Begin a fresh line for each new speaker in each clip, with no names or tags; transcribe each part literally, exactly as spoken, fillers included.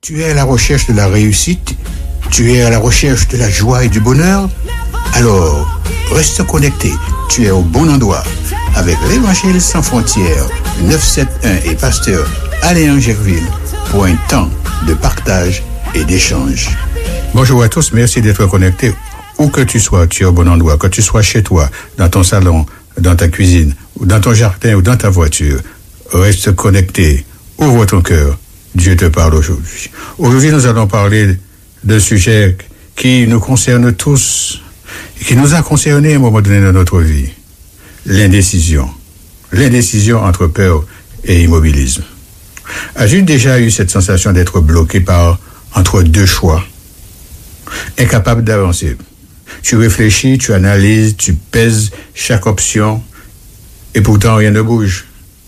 Tu es à la recherche de la réussite, tu es à la recherche de la joie et du bonheur. Alors, reste connecté, tu es au bon endroit. Avec l'Évangile sans frontières, neuf cent soixante-onze et pasteur Alain Gerville, pour un temps de partage et d'échange. Bonjour à tous, merci d'être connectés. Où que tu sois, tu es au bon endroit. Que tu sois chez toi, dans ton salon, dans ta cuisine, ou dans ton jardin, ou dans ta voiture, reste connecté. Ouvre ton cœur. Dieu te parle aujourd'hui. Aujourd'hui, nous allons parler d'un sujet qui nous concerne tous, et qui nous a concernés à un moment donné dans notre vie. L'indécision. L'indécision entre peur et immobilisme. As-tu déjà eu cette sensation d'être bloqué par, entre deux choix, incapable d'avancer? Tu réfléchis, tu analyses, tu pèses chaque option, et pourtant rien ne bouge.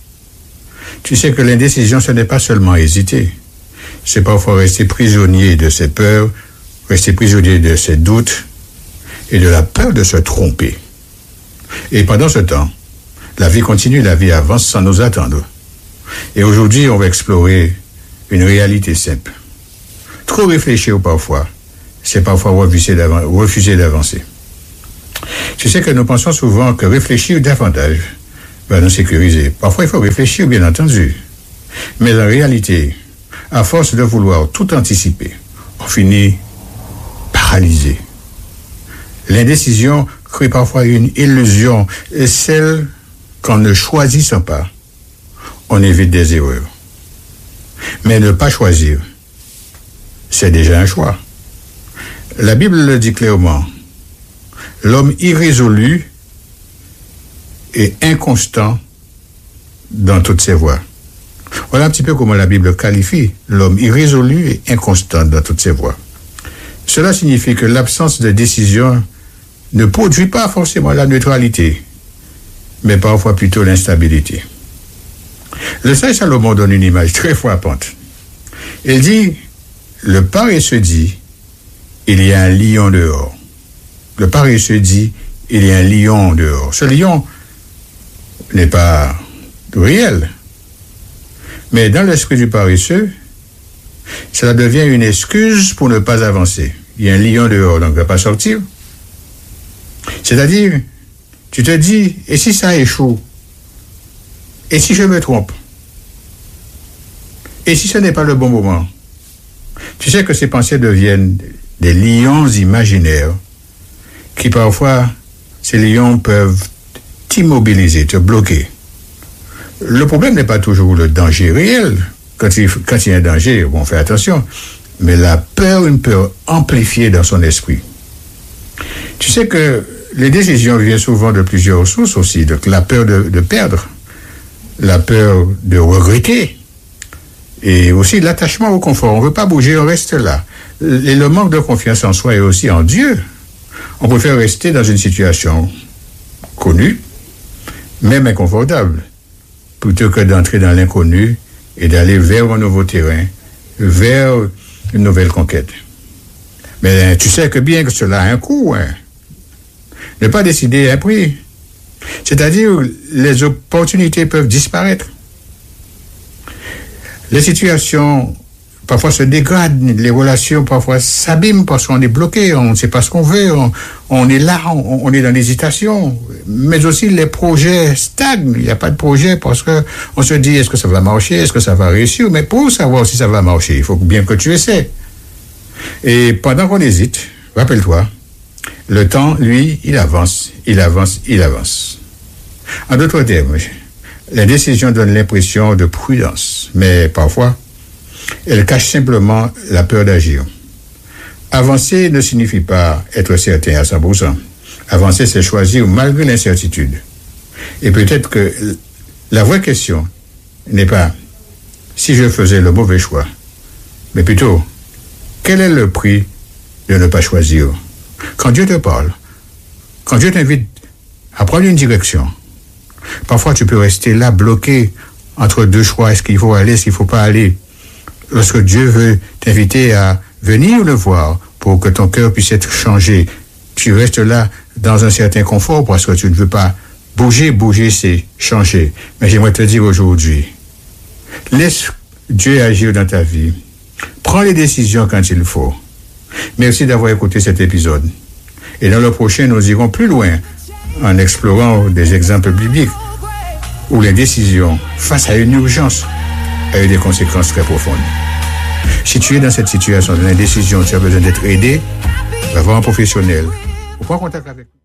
Tu sais que l'indécision, ce n'est pas seulement hésiter. C'est parfois rester prisonnier de ses peurs, rester prisonnier de ses doutes et de la peur de se tromper. Et pendant ce temps, la vie continue, la vie avance sans nous attendre. Et aujourd'hui, on va explorer une réalité simple. Trop réfléchir parfois, c'est parfois refuser d'avancer. Refuser d'avancer. Tu sais que nous pensons souvent que réfléchir davantage va nous sécuriser. Parfois, il faut réfléchir, bien entendu. Mais en réalité, à force de vouloir tout anticiper, on finit paralysé. L'indécision crée parfois une illusion, et celle qu'en ne choisissant pas, on évite des erreurs. Mais ne pas choisir, c'est déjà un choix. La Bible le dit clairement. L'homme irrésolu et inconstant dans toutes ses voies. Voilà un petit peu comment la Bible qualifie l'homme irrésolu et inconstant dans toutes ses voies. Cela signifie que l'absence de décision ne produit pas forcément la neutralité, mais parfois plutôt l'instabilité. Le sage Salomon donne une image très frappante. Il dit, le paresseux dit, il y a un lion dehors. Le paresseux dit, il y a un lion dehors. Ce lion n'est pas réel. Mais dans l'esprit du paresseux, cela devient une excuse pour ne pas avancer. Il y a un lion dehors, donc il ne va pas sortir. C'est-à-dire, tu te dis, et si ça échoue? Et si je me trompe? Et si ce n'est pas le bon moment? Tu sais que ces pensées deviennent des lions imaginaires qui parfois, ces lions peuvent t'immobiliser, te bloquer. Le problème n'est pas toujours le danger réel. Quand il, quand il y a un danger, bon, on fait attention. Mais la peur, une peur amplifiée dans son esprit. Tu sais que les décisions viennent souvent de plusieurs sources aussi. Donc la peur de, de perdre, la peur de regretter, et aussi l'attachement au confort. On ne veut pas bouger, on reste là. Et le manque de confiance en soi et aussi en Dieu. On préfère rester dans une situation connue, même inconfortable, plutôt que d'entrer dans l'inconnu et d'aller vers un nouveau terrain, vers une nouvelle conquête. Mais tu sais que bien que cela a un coût, hein. Ne pas décider à un prix. C'est-à-dire, les opportunités peuvent disparaître. Les situations parfois se dégradent, les relations parfois s'abîment parce qu'on est bloqué, on ne sait pas ce qu'on veut, on, on est là, on, on est dans l'hésitation. Mais aussi les projets stagnent, il n'y a pas de projet parce que on se dit est-ce que ça va marcher, est-ce que ça va réussir, mais pour savoir si ça va marcher, il faut bien que tu essaies. Et pendant qu'on hésite, rappelle-toi, le temps, lui, il avance, il avance, il avance. En d'autres termes, la décision donne l'impression de prudence, mais parfois, elle cache simplement la peur d'agir. Avancer ne signifie pas être certain à cent pour cent. Avancer, c'est choisir malgré l'incertitude. Et peut-être que la vraie question n'est pas si je faisais le mauvais choix, mais plutôt, quel est le prix de ne pas choisir? Quand Dieu te parle, quand Dieu t'invite à prendre une direction, parfois tu peux rester là bloqué entre deux choix. Est-ce qu'il faut aller, est-ce qu'il ne faut pas aller? Lorsque Dieu veut t'inviter à venir le voir pour que ton cœur puisse être changé, tu restes là dans un certain confort parce que tu ne veux pas bouger. Bouger, c'est changer. Mais j'aimerais te dire aujourd'hui, laisse Dieu agir dans ta vie. Prends les décisions quand il faut. Merci d'avoir écouté cet épisode. Et dans le prochain, nous irons plus loin en explorant des exemples bibliques où les décisions face à une urgence a eu des conséquences très profondes. Si tu es dans cette situation de l'indécision, tu as besoin d'être aidé, va voir un professionnel. Ou prends contact avec nous.